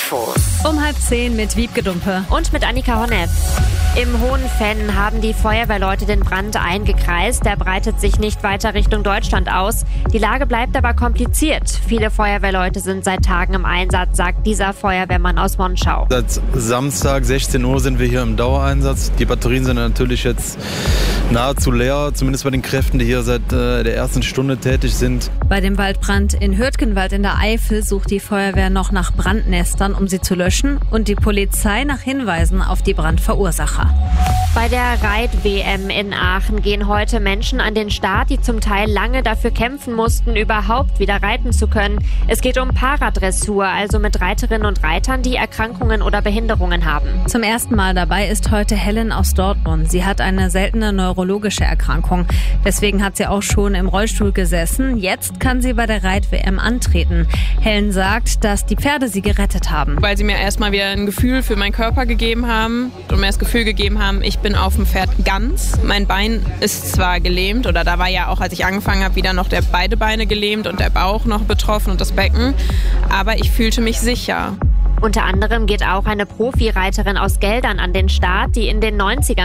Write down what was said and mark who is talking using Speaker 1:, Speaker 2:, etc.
Speaker 1: Infos.
Speaker 2: Um 9:30 mit Wiebke Dumpe
Speaker 3: und mit Annika Honneff. Im Hohenfenn haben die Feuerwehrleute den Brand eingekreist. Der breitet sich nicht weiter Richtung Deutschland aus. Die Lage bleibt aber kompliziert. Viele Feuerwehrleute sind seit Tagen im Einsatz, sagt dieser Feuerwehrmann aus Monschau.
Speaker 4: Seit Samstag 16 Uhr sind wir hier im Dauereinsatz. Die Batterien sind natürlich jetzt nahezu leer, zumindest bei den Kräften, die hier seit der ersten Stunde tätig sind.
Speaker 2: Bei dem Waldbrand in Hürtgenwald in der Eifel sucht die Feuerwehr noch nach Brandnestern, um sie zu löschen, und die Polizei nach Hinweisen auf die Brandverursacher.
Speaker 3: Bei der Reit-WM in Aachen gehen heute Menschen an den Start, die zum Teil lange dafür kämpfen mussten, überhaupt wieder reiten zu können. Es geht um Paradressur, also mit Reiterinnen und Reitern, die Erkrankungen oder Behinderungen haben.
Speaker 2: Zum ersten Mal dabei ist heute Helen aus Dortmund. Sie hat eine seltene neurologische Erkrankung. Deswegen hat sie auch schon im Rollstuhl gesessen. Jetzt kann sie bei der Reit-WM antreten. Helen sagt, dass die Pferde sie gerettet haben.
Speaker 5: Weil sie mir erstmal wieder ein Gefühl für meinen Körper gegeben haben und mir das Gefühl gegeben haben, ich bin auf dem Pferd ganz. Mein Bein ist zwar gelähmt, oder da war ja auch, als ich angefangen habe, wieder noch beide Beine gelähmt und der Bauch noch betroffen und das Becken, aber ich fühlte mich sicher.
Speaker 3: Unter anderem geht auch eine Profireiterin aus Geldern an den Start, die in den 90ern